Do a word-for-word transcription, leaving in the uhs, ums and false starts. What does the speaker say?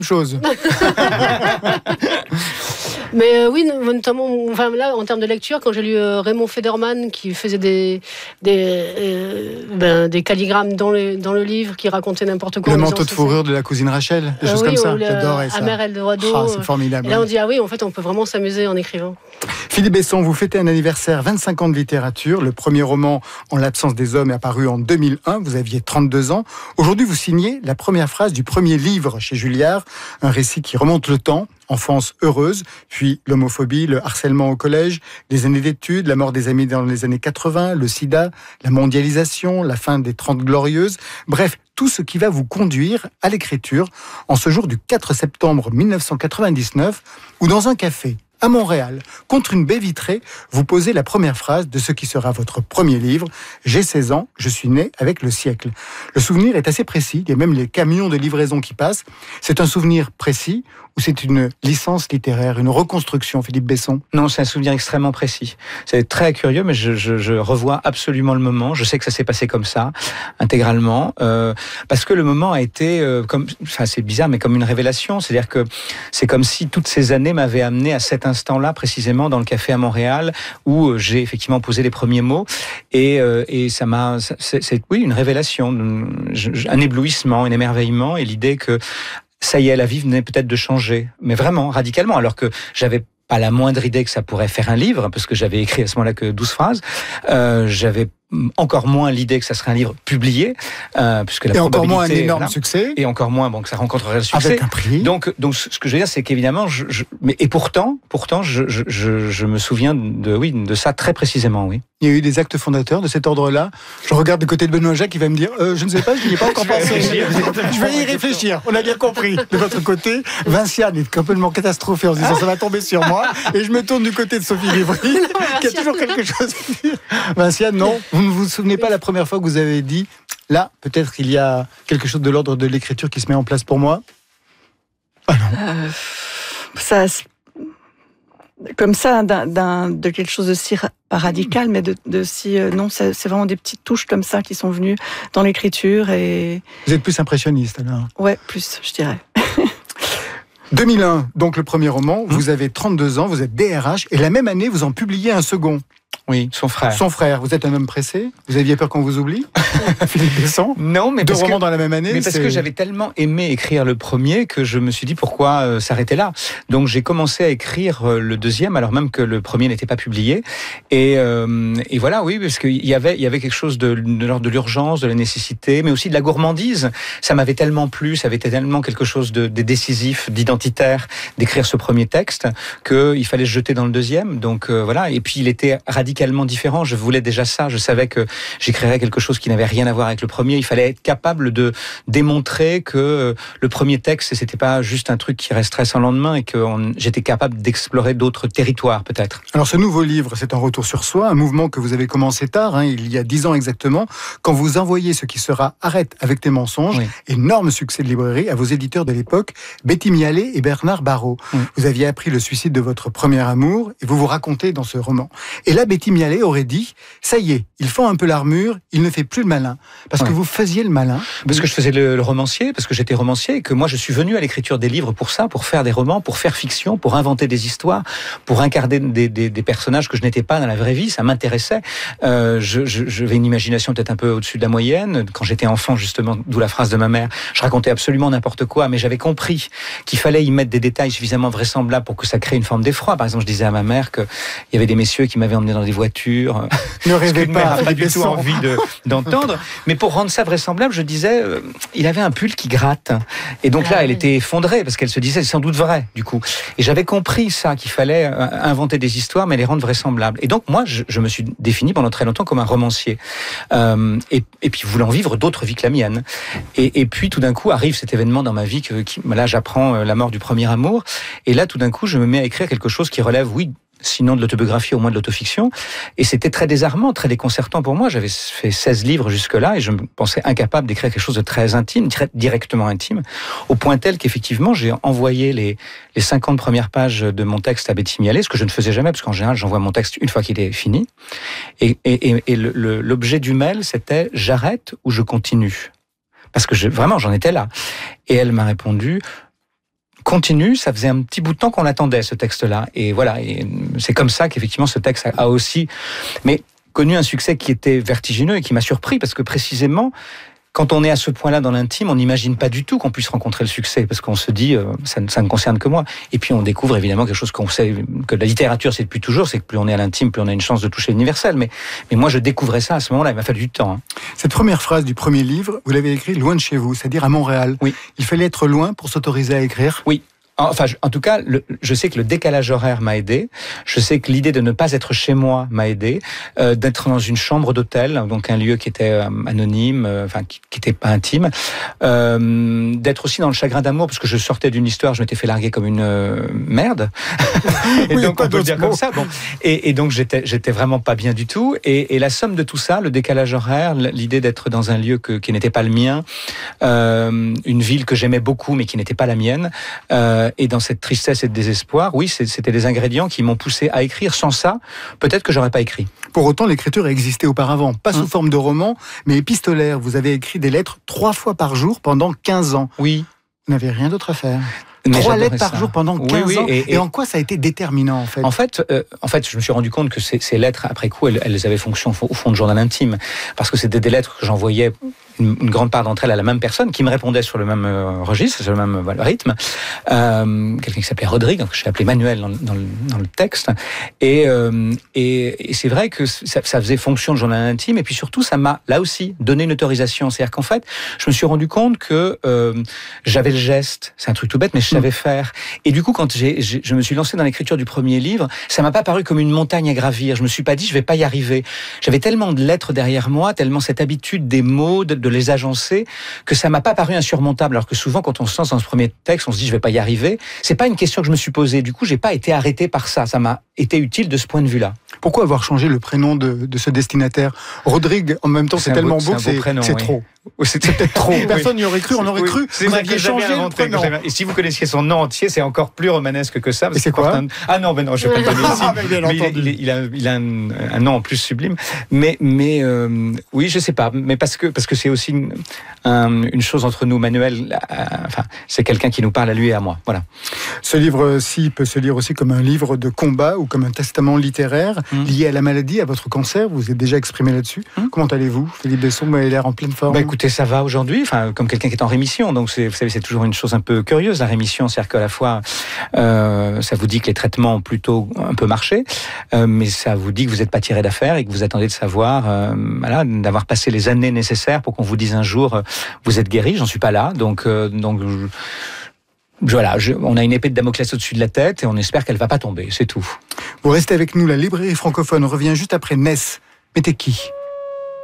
chose. Mais euh, oui, notamment, enfin là, en termes de lecture, quand j'ai lu euh, Raymond Federman qui faisait des des euh, ben, des calligrammes dans le dans le livre, qui racontait n'importe quoi. Le manteau de fourrure de la cousine Rachel, des euh, choses oui, comme ça. Le, J'adorais ça. Amer Eldorado. Ah, c'est formidable. Et là, on dit ah oui, en fait, on peut vraiment s'amuser en écrivant. Philippe Besson, vous fêtez un anniversaire, vingt-cinq ans de littérature. Le premier roman, En l'absence des hommes, est apparu en deux mille un. Vous aviez trente-deux ans. Aujourd'hui, vous signez la première phrase du premier livre chez Julliard, un récit qui remonte le temps. Enfance heureuse, puis l'homophobie, le harcèlement au collège, les années d'études, la mort des amis dans les années quatre-vingts, le sida, la mondialisation, la fin des Trente Glorieuses. Bref, tout ce qui va vous conduire à l'écriture en ce jour du quatre septembre mille neuf cent quatre-vingt-dix-neuf, où dans un café à Montréal, contre une baie vitrée, vous posez la première phrase de ce qui sera votre premier livre. J'ai seize ans, je suis né avec le siècle. Le souvenir est assez précis, il y a même les camions de livraison qui passent. C'est un souvenir précis ou c'est une licence littéraire, une reconstruction, Philippe Besson? Non, c'est un souvenir extrêmement précis. C'est très curieux, mais je, je, je revois absolument le moment. Je sais que ça s'est passé comme ça, intégralement, euh, parce que le moment a été, euh, comme, enfin c'est bizarre, mais comme une révélation. C'est-à-dire que c'est comme si toutes ces années m'avaient amené à cet instant-là, précisément dans le café à Montréal, où j'ai effectivement posé les premiers mots, et, euh, et ça m'a, c'est, c'est oui, une révélation, un éblouissement, un émerveillement, et l'idée que ça y est, la vie venait peut-être de changer, mais vraiment radicalement, alors que j'avais pas la moindre idée que ça pourrait faire un livre, parce que j'avais écrit à ce moment-là que douze phrases. Euh, j'avais encore moins l'idée que ça serait un livre publié, euh, puisque la et encore moins un énorme voilà, succès, et encore moins bon que ça rencontrerait le succès avec un prix. Donc, donc ce que je veux dire, c'est qu'évidemment, je, je, mais et pourtant, pourtant, je, je, je, je me souviens de, oui, de ça très précisément, oui. Il y a eu des actes fondateurs de cet ordre-là. Je regarde du côté de Benoît Jacques, qui va me dire, euh, je ne sais pas, je n'y ai pas encore pensé. Je vais y réfléchir. On a bien compris. De votre côté, Vinciane est complètement catastrophée en se disant, ça va tomber sur moi. Et je me tourne du côté de Sophie Lévry, qui a toujours quelque chose à dire. Vinciane, non, vous ne vous souvenez pas la première fois que vous avez dit, là, peut-être qu'il y a quelque chose de l'ordre de l'écriture qui se met en place pour moi? Ah non. Euh, ça, comme ça, d'un, d'un, de quelque chose de si radical, mais de, de si euh, non, c'est, c'est vraiment des petites touches comme ça qui sont venues dans l'écriture. Et vous êtes plus impressionniste alors? Ouais, plus, je dirais. deux mille un, donc le premier roman. Vous avez trente-deux ans, vous êtes D R H, et la même année, vous en publiez un second. Oui, son frère. Son frère. Vous êtes un homme pressé? Vous aviez peur qu'on vous oublie? Philippe Besson? Non, mais deux parce romans que, dans la même année. Mais parce c'est... que j'avais tellement aimé écrire le premier que je me suis dit pourquoi euh, s'arrêter là. Donc j'ai commencé à écrire euh, le deuxième, alors même que le premier n'était pas publié. Et, euh, et voilà, oui, parce qu'il y avait, il y avait quelque chose de, de l'ordre de l'urgence, de la nécessité, mais aussi de la gourmandise. Ça m'avait tellement plu, ça avait été tellement quelque chose de, de décisif, d'identitaire, d'écrire ce premier texte, qu'il fallait se jeter dans le deuxième. Donc euh, voilà. Et puis il était radicalement différent. Je voulais déjà ça. Je savais que j'écrirais quelque chose qui n'avait rien à voir avec le premier. Il fallait être capable de démontrer que le premier texte, c'était pas juste un truc qui resterait sans lendemain et que on, j'étais capable d'explorer d'autres territoires, peut-être. Alors, ce nouveau livre, c'est un retour sur soi, un mouvement que vous avez commencé tard, hein, il y a dix ans exactement, quand vous envoyez ce qui sera Arrête avec tes mensonges, oui. Énorme succès de librairie, à vos éditeurs de l'époque, Betty Mialet et Bernard Barrault. Oui. Vous aviez appris le suicide de votre premier amour et vous vous racontez dans ce roman. Et là, Betty Mialet aurait dit, ça y est, il fend un peu l'armure, il ne fait plus le malin. Parce oui. que vous faisiez le malin. Parce que je faisais le, le romancier, parce que j'étais romancier, et que moi je suis venu à l'écriture des livres pour ça, pour faire des romans, pour faire fiction, pour inventer des histoires, pour incarner des, des, des personnages que je n'étais pas dans la vraie vie, ça m'intéressait. Euh, je, je, j'avais une imagination peut-être un peu au-dessus de la moyenne. Quand j'étais enfant, justement, d'où la phrase de ma mère, je racontais absolument n'importe quoi, mais j'avais compris qu'il fallait y mettre des détails suffisamment vraisemblables pour que ça crée une forme d'effroi. Par exemple, je disais à ma mère qu'il y avait des messieurs qui m'avaient emmené dans des voitures. Ne rêvez pas, mère n'a pas du tout envie de, d'entendre. Mais pour rendre ça vraisemblable, je disais, euh, il avait un pull qui gratte. Et donc là, elle était effondrée parce qu'elle se disait, c'est sans doute vrai, du coup. Et j'avais compris ça, qu'il fallait euh, inventer des histoires, mais les rendre vraisemblables. Et donc moi, je, je me suis défini pendant très longtemps comme un romancier. Euh, et, et puis voulant vivre d'autres vies que la mienne. Et, et puis tout d'un coup arrive cet événement dans ma vie que qui, là, j'apprends la mort du premier amour. Et là, tout d'un coup, je me mets à écrire quelque chose qui relève, oui, sinon de l'autobiographie, au moins de l'autofiction. Et c'était très désarmant, très déconcertant pour moi. J'avais fait seize livres jusque-là et je me pensais incapable d'écrire quelque chose de très intime, directement intime, au point tel qu'effectivement, j'ai envoyé les, les cinquante premières pages de mon texte à Betty Mialet, ce que je ne faisais jamais, parce qu'en général, j'envoie mon texte une fois qu'il est fini. Et, et, et, et le, le, l'objet du mail, c'était « J'arrête ou je continue ?» Parce que je, vraiment, j'en étais là. Et elle m'a répondu continue. Ça faisait un petit bout de temps qu'on attendait ce texte-là. Et voilà, et c'est comme ça qu'effectivement ce texte a aussi, mais connu un succès qui était vertigineux et qui m'a surpris parce que précisément, quand on est à ce point-là dans l'intime, on n'imagine pas du tout qu'on puisse rencontrer le succès, parce qu'on se dit, euh, ça, ça ne concerne que moi. Et puis on découvre évidemment quelque chose qu'on sait, que la littérature c'est depuis toujours, c'est que plus on est à l'intime, plus on a une chance de toucher l'universel. Mais, mais moi je découvrais ça à ce moment-là, il m'a fallu du temps. Hein. Cette première phrase du premier livre, vous l'avez écrite loin de chez vous, c'est-à-dire à Montréal. Oui. Il fallait être loin pour s'autoriser à écrire. Oui. Enfin, en tout cas, le, je sais que le décalage horaire m'a aidé. Je sais que l'idée de ne pas être chez moi m'a aidé. Euh, d'être dans une chambre d'hôtel, donc un lieu qui était euh, anonyme, euh, enfin qui, qui était pas intime. Euh, d'être aussi dans le chagrin d'amour, parce que je sortais d'une histoire, je m'étais fait larguer comme une euh, merde. et oui, donc on peut le dire comme ça. Bon. Et, et donc j'étais, j'étais vraiment pas bien du tout. Et, et la somme de tout ça, le décalage horaire, l'idée d'être dans un lieu que, qui n'était pas le mien, euh, une ville que j'aimais beaucoup mais qui n'était pas la mienne. Euh, Et dans cette tristesse et ce désespoir, oui, c'était des ingrédients qui m'ont poussé à écrire. Sans ça, peut-être que j'aurais pas écrit. Pour autant, l'écriture a existé auparavant, pas sous mmh. forme de roman, mais épistolaire. Vous avez écrit des lettres trois fois par jour pendant quinze ans. Oui. Vous n'avez rien d'autre à faire. Mais Trois lettres par ça. jour pendant quinze oui, oui, ans. Et, et, et en quoi ça a été déterminant, en fait En fait, euh, en fait, je me suis rendu compte que ces, ces lettres, après coup, elles, elles avaient fonction au fond de journal intime. Parce que c'était des lettres que j'envoyais, une, une grande part d'entre elles, à la même personne, qui me répondait sur le même euh, registre, sur le même voilà, rythme. Euh, quelqu'un qui s'appelait Rodrigue, que j'ai appelé Manuel dans, dans, le, dans le texte. Et, euh, et, et c'est vrai que ça, ça faisait fonction de journal intime. Et puis surtout, ça m'a, là aussi, donné une autorisation. C'est-à-dire qu'en fait, je me suis rendu compte que euh, j'avais le geste. C'est un truc tout bête, mais je savais mmh. faire. Et du coup, quand j'ai, j'ai, je me suis lancé dans l'écriture du premier livre, ça m'a pas paru comme une montagne à gravir. Je me suis pas dit, je vais pas y arriver. J'avais tellement de lettres derrière moi, tellement cette habitude des mots, de, de les agencer, que ça m'a pas paru insurmontable. Alors que souvent, quand on se lance dans ce premier texte, on se dit, je vais pas y arriver. C'est pas une question que je me suis posée. Du coup, j'ai pas été arrêté par ça. Ça m'a été utile de ce point de vue-là. Pourquoi avoir changé le prénom de, de ce destinataire ? Rodrigue, en même temps, c'est, c'est tellement beau, beau que c'est, prénom, c'est oui. trop. C'est peut-être trop. Personne n'y aurait cru, on aurait oui. cru. C'est vous aviez changé le prénom. Et si vous connaissiez son nom entier, c'est encore plus romanesque que ça. Et c'est quoi un... Ah non, ben non, je ne vais pas le donner ici. mais il, il, il a, il a un, un nom en plus sublime. Mais, mais euh, oui, je sais pas. Mais parce que parce que c'est aussi une, un, une chose entre nous, Manuel. Euh, enfin, c'est quelqu'un qui nous parle à lui et à moi. Voilà. Ce livre-ci peut se lire aussi comme un livre de combat ou comme un testament littéraire mmh. lié à la maladie, à votre cancer. Vous êtes déjà exprimé là-dessus. Mmh. Comment allez-vous, Philippe Besson ? Vous avez l'air en pleine forme. Bah, écoutez, ça va aujourd'hui. Enfin, comme quelqu'un qui est en rémission. Donc, c'est, vous savez, c'est toujours une chose un peu curieuse, la rémission. C'est-à-dire qu'à la fois, euh, ça vous dit que les traitements ont plutôt un peu marché, euh, mais ça vous dit que vous n'êtes pas tiré d'affaire et que vous attendez de savoir, euh, voilà, d'avoir passé les années nécessaires pour qu'on vous dise un jour, euh, vous êtes guéri. J'en suis pas là. Donc, euh, donc. Je, Voilà, je, on a une épée de Damoclès au-dessus de la tête et on espère qu'elle va pas tomber, c'est tout. Vous restez avec nous, la librairie francophone revient juste après Ness. Mais t'es qui ?